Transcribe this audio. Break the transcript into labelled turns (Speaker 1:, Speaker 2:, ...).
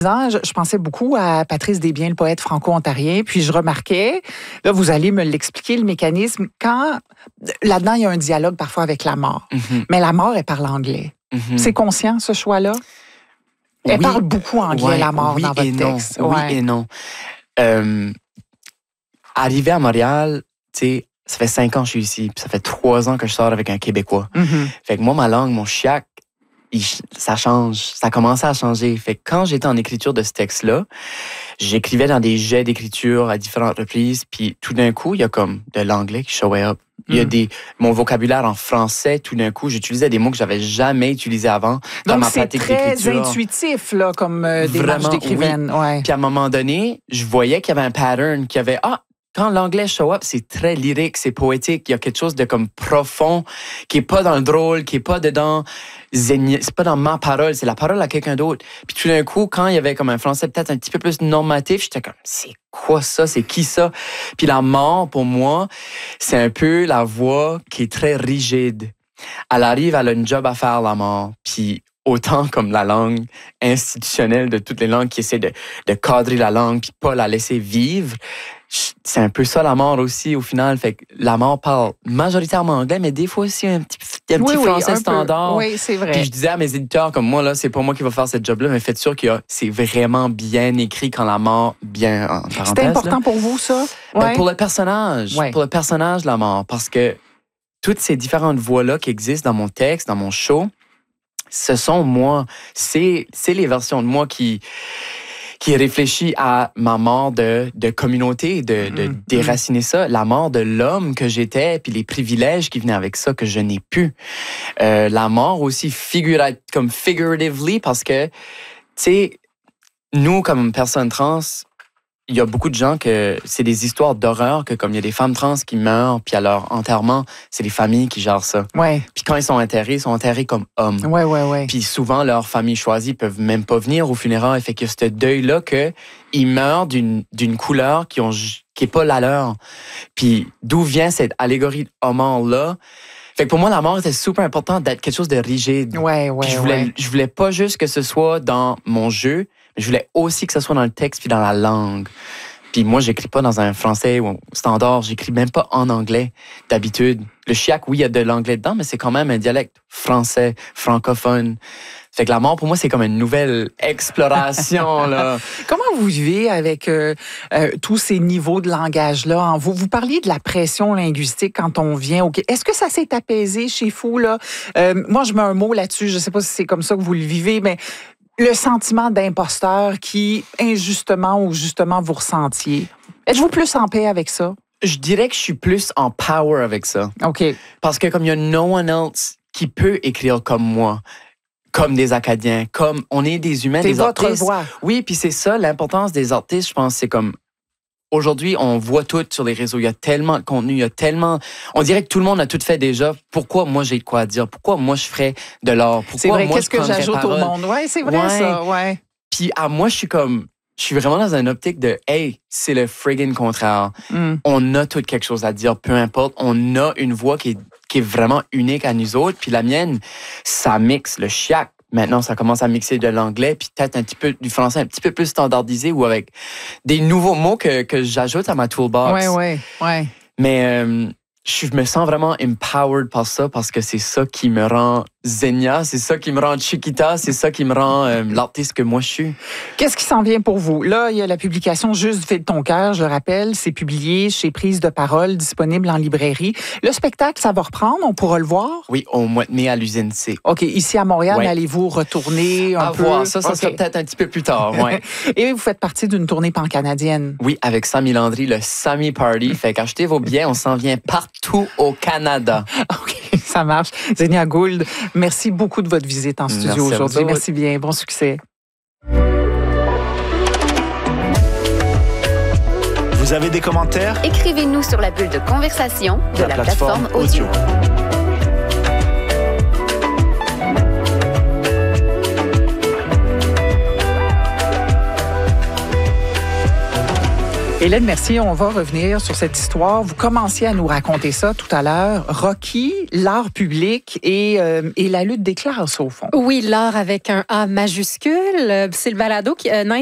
Speaker 1: Je pensais beaucoup à Patrice Desbiens, le poète franco-ontarien, puis je remarquais, là, vous allez me l'expliquer, le mécanisme, quand, là-dedans, il y a un dialogue parfois avec la mort, mais la mort, elle parle anglais. C'est conscient, ce choix-là? Elle parle beaucoup anglais, la mort, dans votre texte.
Speaker 2: Oui et non. Arrivé à Montréal, tu sais, ça fait 5 ans que je suis ici, puis ça fait 3 ans que je sors avec un Québécois. Fait que moi, ma langue, mon chiac, ça change, ça commençait à changer. Fait que quand j'étais en écriture de ce texte-là, j'écrivais dans des jets d'écriture à différentes reprises, puis tout d'un coup, il y a comme de l'anglais qui showait up. Il y a mon vocabulaire en français, tout d'un coup, j'utilisais des mots que j'avais jamais utilisés avant dans ma pratique d'écriture.
Speaker 1: Donc, c'est très intuitif, là, comme démarche d'écrivaine.
Speaker 2: Oui.
Speaker 1: Ouais.
Speaker 2: Puis à un moment donné, je voyais qu'il y avait un pattern, qu'il y avait, quand l'anglais show up, c'est très lyrique, c'est poétique. Il y a quelque chose de comme profond, qui est pas dans le drôle, qui est pas dedans, c'est pas dans ma parole, c'est la parole à quelqu'un d'autre. Puis tout d'un coup, quand il y avait comme un français peut-être un petit peu plus normatif, j'étais comme, c'est quoi ça? C'est qui ça? Puis la mort, pour moi, c'est un peu la voix qui est très rigide. Elle arrive, elle a une job à faire, la mort. Puis autant comme la langue institutionnelle de toutes les langues qui essaient de cadrer la langue puis pas la laisser vivre, c'est un peu ça la mort aussi au final. Fait que la mort parle majoritairement anglais, mais des fois aussi un petit français standard.
Speaker 1: Oui, c'est vrai.
Speaker 2: Puis je disais à mes éditeurs comme moi, là, c'est pas moi qui va faire cette job-là, mais faites sûr c'est vraiment bien écrit quand la mort, bien en parenthèse.
Speaker 1: C'était important pour vous, ça?
Speaker 2: Ben, pour le personnage. Pour le personnage, la mort. Parce que toutes ces différentes voix-là qui existent dans mon texte, dans mon show, ce sont moi. C'est les versions de moi qui réfléchit à ma mort de communauté, de déraciner ça, la mort de l'homme que j'étais, puis les privilèges qui venaient avec ça que je n'ai plus. La mort aussi figuratively, parce que, tu sais, nous, comme personnes trans, il y a beaucoup de gens que c'est des histoires d'horreur, que comme il y a des femmes trans qui meurent, puis à leur enterrement, c'est les familles qui gèrent ça.
Speaker 1: Ouais.
Speaker 2: Puis quand ils sont enterrés comme hommes.
Speaker 1: Ouais.
Speaker 2: Puis souvent, leurs familles choisies peuvent même pas venir aux funérailles. Fait qu'il y a ce deuil-là qu'ils meurent d'une couleur qui est pas la leur. Puis d'où vient cette allégorie de homme-là? Fait que pour moi, la mort était super importante d'être quelque chose de rigide. Je voulais pas juste que ce soit dans mon jeu, mais je voulais aussi que ce soit dans le texte puis dans la langue. Puis moi, j'écris pas dans un français ou standard, j'écris même pas en anglais d'habitude. Le chiac, oui, il y a de l'anglais dedans, mais c'est quand même un dialecte français, francophone. Fait que la mort, pour moi, c'est comme une nouvelle exploration, là.
Speaker 1: Comment vous vivez avec tous ces niveaux de langage-là? Vous parliez de la pression linguistique quand on vient au... Est-ce que ça s'est apaisé chez vous, là? Moi, je mets un mot là-dessus. Je sais pas si c'est comme ça que vous le vivez, mais le sentiment d'imposteur qui, injustement ou justement, vous ressentiez. Êtes-vous plus en paix avec ça?
Speaker 2: Je dirais que je suis plus en power avec ça.
Speaker 1: OK.
Speaker 2: Parce que comme il y a no one else qui peut écrire comme moi, comme des Acadiens, comme on est des humains, des artistes.
Speaker 1: C'est votre voix.
Speaker 2: Oui, puis c'est ça l'importance des artistes, je pense, c'est comme aujourd'hui, on voit tout sur les réseaux, il y a tellement de contenu, il y a tellement on dirait que tout le monde a tout fait déjà. Pourquoi moi j'ai de quoi dire? Pourquoi moi je ferais de l'art? Pourquoi
Speaker 1: c'est vrai,
Speaker 2: moi
Speaker 1: qu'est-ce que j'ajoute au monde? Ouais, c'est vrai ça, ouais.
Speaker 2: Puis moi je suis vraiment dans une optique de hey, c'est le friggin' contraire. On a tout quelque chose à dire, peu importe, on a une voix qui est vraiment unique à nous autres, puis la mienne, ça mixe le chiac. Maintenant, ça commence à mixer de l'anglais, puis peut-être un petit peu du français, un petit peu plus standardisé ou avec des nouveaux mots que j'ajoute à ma toolbox.
Speaker 1: Ouais.
Speaker 2: Mais je me sens vraiment empowered par ça parce que c'est ça qui me rend Xenia, c'est ça qui me rend Chiquita, c'est ça qui me rend l'artiste que moi je suis.
Speaker 1: Qu'est-ce qui s'en vient pour vous? Là, il y a la publication Juste fait de ton cœur, je le rappelle, c'est publié chez Prise de parole, disponible en librairie. Le spectacle, ça va reprendre, on pourra le voir?
Speaker 2: Oui, au mois de mai à l'usine C.
Speaker 1: OK, ici à Montréal, allez-vous retourner un peu?
Speaker 2: Voir, ça sera peut-être un petit peu plus tard, ouais.
Speaker 1: Et vous faites partie d'une tournée pan-canadienne.
Speaker 2: Oui, avec Samy Landry, le Samy Party. Fait qu'achetez vos billets, on s'en vient partout au Canada.
Speaker 1: OK, ça marche. Xenia Gould, merci beaucoup de votre visite en studio aujourd'hui. Merci bien. Bon succès.
Speaker 3: Vous avez des commentaires?
Speaker 4: Écrivez-nous sur la bulle de conversation de la plateforme audio.
Speaker 1: Hélène Mercier, on va revenir sur cette histoire. Vous commenciez à nous raconter ça tout à l'heure. Rocky, l'art public et la lutte des classes, au fond.
Speaker 5: Oui, l'art avec un A majuscule. C'est le balado qui